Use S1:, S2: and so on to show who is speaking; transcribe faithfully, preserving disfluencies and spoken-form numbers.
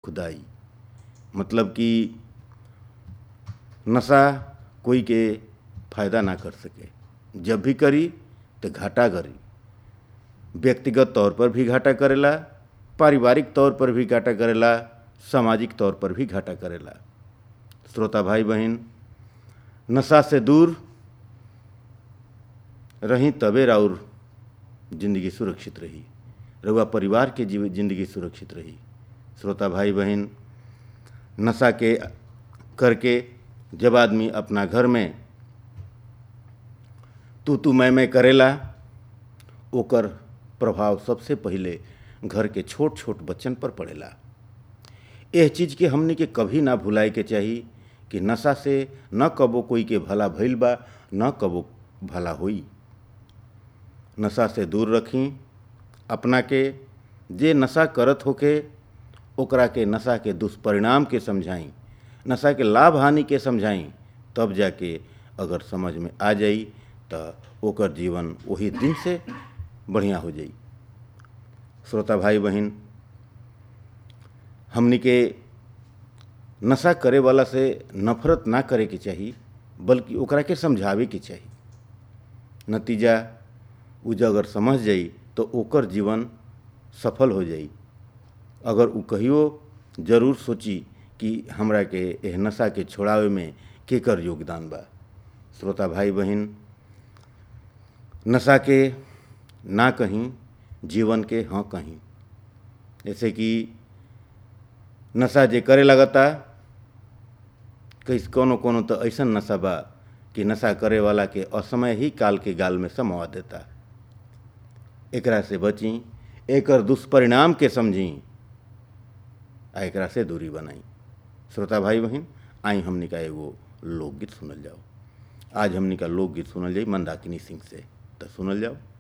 S1: दुखदाई। मतलब कि नशा कोई के फायदा ना कर सके, जब भी करी तो घाटा करी। व्यक्तिगत तौर पर भी घाटा करेला, पारिवारिक तौर पर भी घाटा करेला, सामाजिक तौर पर भी घाटा करेला। श्रोता भाई बहन, नशा से दूर रही तबे राउर जिंदगी सुरक्षित रही, रउआ परिवार के जीव जिंदगी सुरक्षित रही। श्रोता भाई बहन, नशा के करके जब आदमी अपना घर में तू तू मैं मैं करेला, ओकर प्रभाव सबसे पहले घर के छोट छोट बच्चन पर पड़ेला। यह चीज़ के हमने के कभी ना भुलाए के चाहिए कि नशा से न कबो कोई के भला भइल बा, न कबो भला होई। नशा से दूर रखी अपना के। जे नशा करत होके ओकरा के नशा के दुष्परिणाम के समझाई, नशा के लाभ हानि के समझाई, तब जाके अगर समझ में आ जाई तो ओकर जीवन वही दिन से बढ़िया हो जाई। श्रोता भाई बहन, हमनी के नशा करे वाला से नफरत ना करे के चाहिए, बल्कि ओकरा के समझावे के चाहिए। नतीजा उ अगर समझ जाई तो ओकर जीवन सफल हो जाई। अगर उ कहियो जरूर सोची कि हमरा के एह नशा के छोड़ावे में केकर योगदान बा। श्रोता भाई बहन, नशा के ना कहीं, जीवन के हाँ कहीं। जैसे कि नशा जे करे लगता, कहीं कोनो कोनो तो ऐसा नशा बा कि नशा करे वाला के असमय ही काल के गाल में समवा देता। एकरा से बची, एकर दुष्परिणाम के समझी, आ एकरा से दूरी बनाई। श्रोता भाई बहन, आई हमनी का एगो लोकगीत सुनल जाओ। आज हमनी का लोकगीत सुनल जाई मंदाकिनी सिंह से, तो सुनल जाओ।